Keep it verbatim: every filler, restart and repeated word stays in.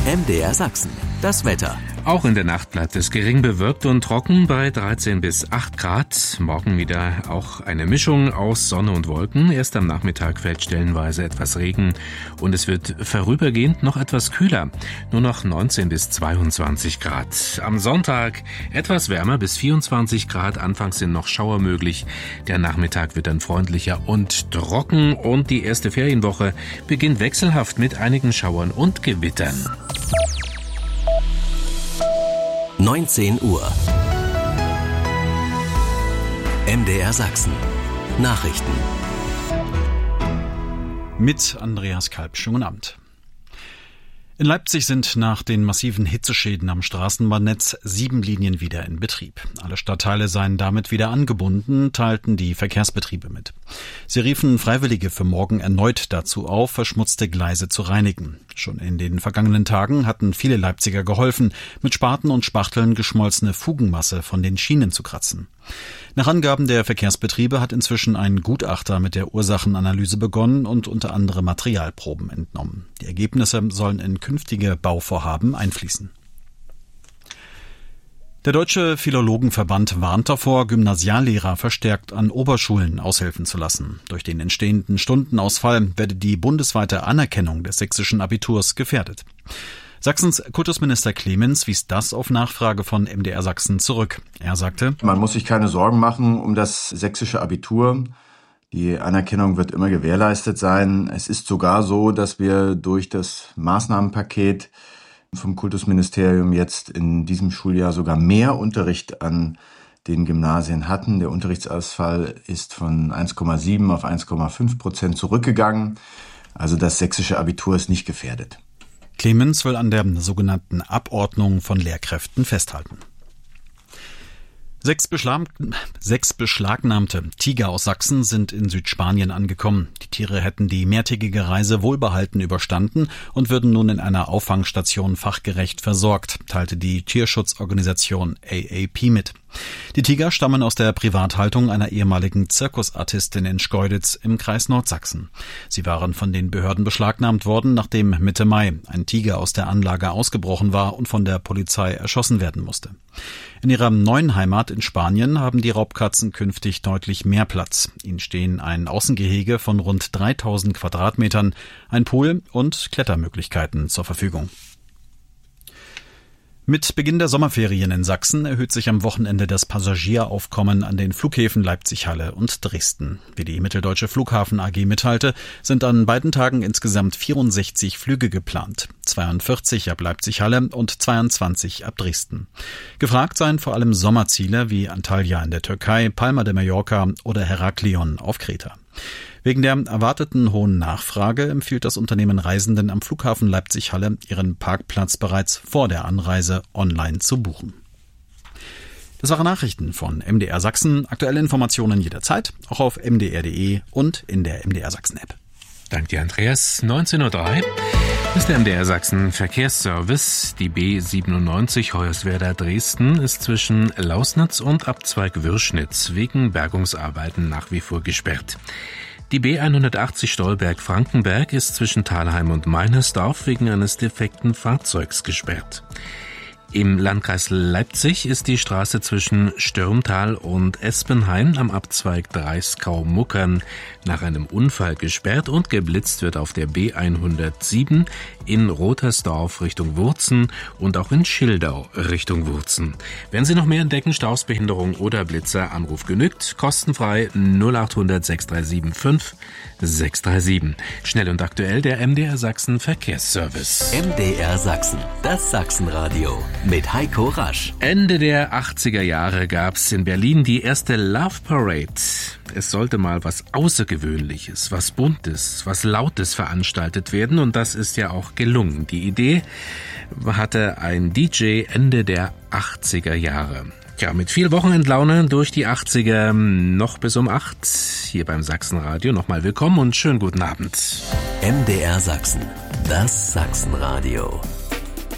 M D R Sachsen. Das Wetter. Auch in der Nacht bleibt es gering bewölkt und trocken bei dreizehn bis acht Grad. Morgen wieder auch eine Mischung aus Sonne und Wolken. Erst am Nachmittag fällt stellenweise etwas Regen und es wird vorübergehend noch etwas kühler. Nur noch neunzehn bis zweiundzwanzig Grad. Am Sonntag etwas wärmer bis vierundzwanzig Grad. Anfangs sind noch Schauer möglich. Der Nachmittag wird dann freundlicher und trocken und die erste Ferienwoche beginnt wechselhaft mit einigen Schauern und Gewittern. neunzehn Uhr. M D R Sachsen. Nachrichten. Mit Andreas Kalb. Schönen Abend. In Leipzig sind nach den massiven Hitzeschäden am Straßenbahnnetz sieben Linien wieder in Betrieb. Alle Stadtteile seien damit wieder angebunden, teilten die Verkehrsbetriebe mit. Sie riefen Freiwillige für morgen erneut dazu auf, verschmutzte Gleise zu reinigen. Schon in den vergangenen Tagen hatten viele Leipziger geholfen, mit Spaten und Spachteln geschmolzene Fugenmasse von den Schienen zu kratzen. Nach Angaben der Verkehrsbetriebe hat inzwischen ein Gutachter mit der Ursachenanalyse begonnen und unter anderem Materialproben entnommen. Die Ergebnisse sollen in künftige Bauvorhaben einfließen. Der Deutsche Philologenverband warnt davor, Gymnasiallehrer verstärkt an Oberschulen aushelfen zu lassen. Durch den entstehenden Stundenausfall werde die bundesweite Anerkennung des sächsischen Abiturs gefährdet. Sachsens Kultusminister Clemens wies das auf Nachfrage von M D R Sachsen zurück. Er sagte: Man muss sich keine Sorgen machen um das sächsische Abitur. Die Anerkennung wird immer gewährleistet sein. Es ist sogar so, dass wir durch das Maßnahmenpaket vom Kultusministerium jetzt in diesem Schuljahr sogar mehr Unterricht an den Gymnasien hatten. Der Unterrichtsausfall ist von eins Komma sieben auf eins Komma fünf Prozent zurückgegangen. Also das sächsische Abitur ist nicht gefährdet. Clemens will an der sogenannten Abordnung von Lehrkräften festhalten. Sechs, Beschlag, sechs beschlagnahmte Tiger aus Sachsen sind in Südspanien angekommen. Die Tiere hätten die mehrtägige Reise wohlbehalten überstanden und würden nun in einer Auffangstation fachgerecht versorgt, teilte die Tierschutzorganisation A A P mit. Die Tiger stammen aus der Privathaltung einer ehemaligen Zirkusartistin in Schkeuditz im Kreis Nordsachsen. Sie waren von den Behörden beschlagnahmt worden, nachdem Mitte Mai ein Tiger aus der Anlage ausgebrochen war und von der Polizei erschossen werden musste. In ihrer neuen Heimat in Spanien haben die Raubkatzen künftig deutlich mehr Platz. Ihnen stehen ein Außengehege von rund dreitausend Quadratmetern, ein Pool und Klettermöglichkeiten zur Verfügung. Mit Beginn der Sommerferien in Sachsen erhöht sich am Wochenende das Passagieraufkommen an den Flughäfen Leipzig-Halle und Dresden. Wie die Mitteldeutsche Flughafen A G mitteilte, sind an beiden Tagen insgesamt vierundsechzig Flüge geplant. zweiundvierzig ab Leipzig-Halle und zweiundzwanzig ab Dresden. Gefragt seien vor allem Sommerziele wie Antalya in der Türkei, Palma de Mallorca oder Heraklion auf Kreta. Wegen der erwarteten hohen Nachfrage empfiehlt das Unternehmen Reisenden am Flughafen Leipzig-Halle, ihren Parkplatz bereits vor der Anreise online zu buchen. Das waren Nachrichten von M D R Sachsen. Aktuelle Informationen jederzeit, auch auf m d r punkt d e und in der M D R Sachsen App. Danke dir, Andreas. neunzehn Uhr drei ist der M D R Sachsen Verkehrsservice. Die B siebenundneunzig Hoyerswerda Dresden ist zwischen Lausnitz und Abzweig Würschnitz wegen Bergungsarbeiten nach wie vor gesperrt. Die B hundertachtzig Stolberg-Frankenberg ist zwischen Thalheim und Meinersdorf wegen eines defekten Fahrzeugs gesperrt. Im Landkreis Leipzig ist die Straße zwischen Stürmtal und Espenhain am Abzweig Dreiskau-Muckern nach einem Unfall gesperrt und geblitzt wird auf der B hundertsieben in Rotersdorf Richtung Wurzen und auch in Schildau Richtung Wurzen. Wenn Sie noch mehr entdecken, Stausbehinderung oder Blitzer, Anruf genügt, kostenfrei null achthundert sechs drei sieben fünf sechs drei sieben. Schnell und aktuell der M D R Sachsen Verkehrsservice. M D R Sachsen, das Sachsenradio mit Heiko Rasch. Ende der achtziger Jahre gab's in Berlin die erste Love Parade. Es sollte mal was Außergewöhnliches, was Buntes, was Lautes veranstaltet werden und das ist ja auch gelungen. Die Idee hatte ein D J Ende der achtziger Jahre. Ja, mit viel Wochenendlaune durch die achtziger noch bis um acht hier beim Sachsenradio. Nochmal willkommen und schönen guten Abend. M D R Sachsen, das Sachsenradio.